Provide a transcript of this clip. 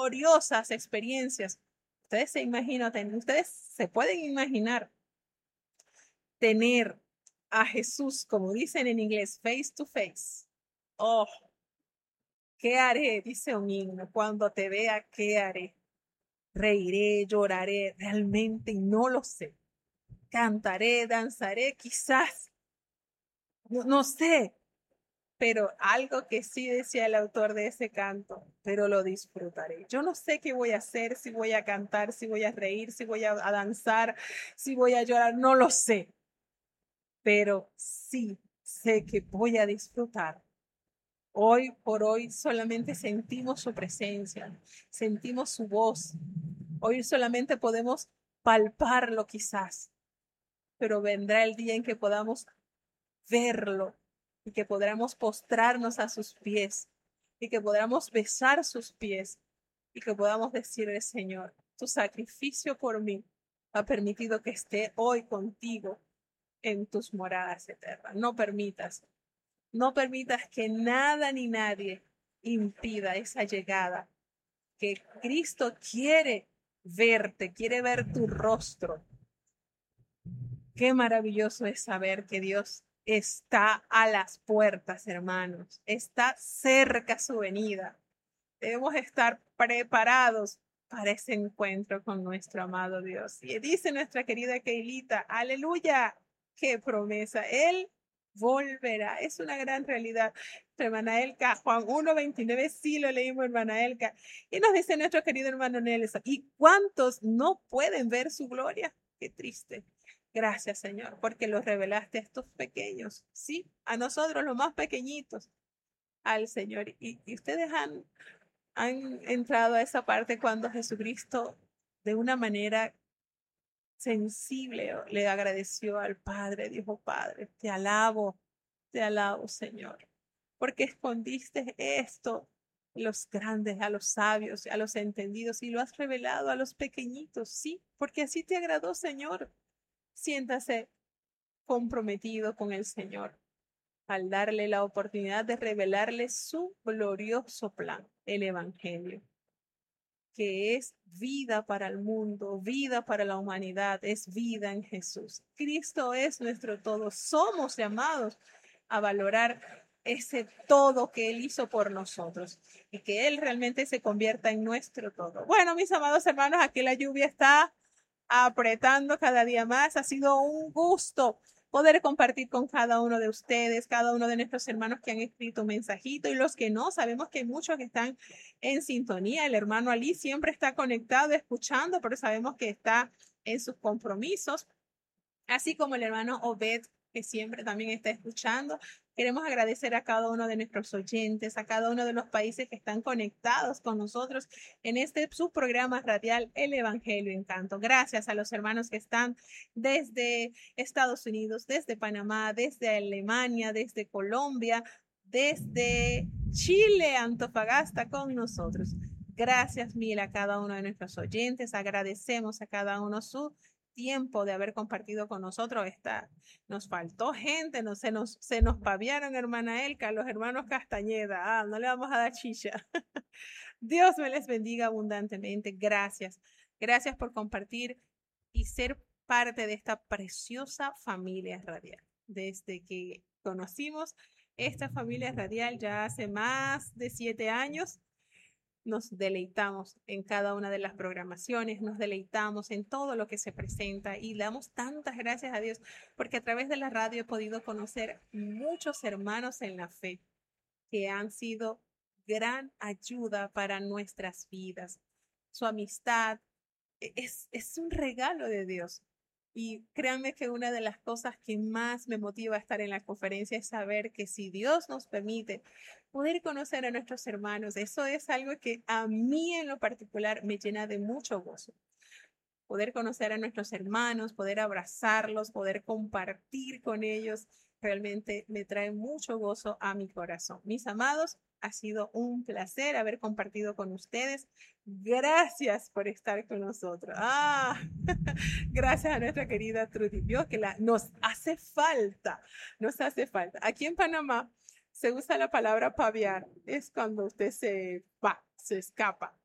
gloriosas experiencias. Ustedes se imaginan, ustedes se pueden imaginar tener a Jesús, como dicen en inglés, face to face. Oh, ¿qué haré? Dice un himno. Cuando te vea, ¿qué haré? Reiré, lloraré, realmente no lo sé. Cantaré, danzaré, quizás, no sé, pero algo que sí decía el autor de ese canto, pero lo disfrutaré. Yo no sé qué voy a hacer, si voy a cantar, si voy a reír, si voy a danzar, si voy a llorar, no lo sé, pero sí sé que voy a disfrutar. Hoy por hoy solamente sentimos su presencia, sentimos su voz. Hoy solamente podemos palparlo quizás, pero vendrá el día en que podamos verlo y que podamos postrarnos a sus pies y que podamos besar sus pies y que podamos decirle, Señor, tu sacrificio por mí ha permitido que esté hoy contigo en tus moradas eternas. No permitas que nada ni nadie impida esa llegada, que Cristo quiere verte, quiere ver tu rostro. Qué maravilloso es saber que Dios está a las puertas, hermanos. Está cerca su venida. Debemos estar preparados para ese encuentro con nuestro amado Dios. Y dice nuestra querida Keilita, aleluya, qué promesa. Él volverá. Es una gran realidad. Hermana Elka, Juan 1:29, sí lo leímos, hermana Elka. Y nos dice nuestro querido hermano Nelson, ¿y cuántos no pueden ver su gloria? Qué triste. Gracias, Señor, porque los revelaste a estos pequeños, sí, a nosotros los más pequeñitos, al Señor. Y ustedes han entrado a esa parte cuando Jesucristo de una manera sensible le agradeció al Padre, dijo, Padre, te alabo, Señor, porque escondiste esto a los grandes, a los sabios, a los entendidos y lo has revelado a los pequeñitos, sí, porque así te agradó, Señor. Siéntase comprometido con el Señor al darle la oportunidad de revelarle su glorioso plan, el Evangelio, que es vida para el mundo, vida para la humanidad, es vida en Jesús. Cristo es nuestro todo. Somos llamados a valorar ese todo que Él hizo por nosotros y que Él realmente se convierta en nuestro todo. Bueno, mis amados hermanos, aquí la lluvia está apretando cada día más. Ha sido un gusto poder compartir con cada uno de ustedes, cada uno de nuestros hermanos que han escrito un mensajito y los que no, sabemos que hay muchos que están en sintonía. El hermano Ali siempre está conectado, escuchando, pero sabemos que está en sus compromisos, así como el hermano Obed, que siempre también está escuchando. Queremos agradecer a cada uno de nuestros oyentes, a cada uno de los países que están conectados con nosotros en este subprograma radial El Evangelio en Canto. Gracias a los hermanos que están desde Estados Unidos, desde Panamá, desde Alemania, desde Colombia, desde Chile, Antofagasta con nosotros. Gracias mil a cada uno de nuestros oyentes. Agradecemos a cada uno su tiempo de haber compartido con nosotros. Nos faltó gente, se nos paviaron, hermana Elka, los hermanos Castañeda. No le vamos a dar chicha. Dios me les bendiga abundantemente. Gracias. Gracias por compartir y ser parte de esta preciosa familia radial. Desde que conocimos esta familia radial ya hace más de 7 años, nos deleitamos en cada una de las programaciones, nos deleitamos en todo lo que se presenta y damos tantas gracias a Dios porque a través de la radio he podido conocer muchos hermanos en la fe que han sido gran ayuda para nuestras vidas. Su amistad es un regalo de Dios. Y créanme que una de las cosas que más me motiva a estar en la conferencia es saber que si Dios nos permite poder conocer a nuestros hermanos, eso es algo que a mí en lo particular me llena de mucho gozo. Poder conocer a nuestros hermanos, poder abrazarlos, poder compartir con ellos, realmente me trae mucho gozo a mi corazón. Mis amados, ha sido un placer haber compartido con ustedes. Gracias por estar con nosotros. Gracias a nuestra querida Trudy. Vio que nos hace falta, nos hace falta. Aquí en Panamá se usa la palabra paviar, es cuando usted se va, se escapa.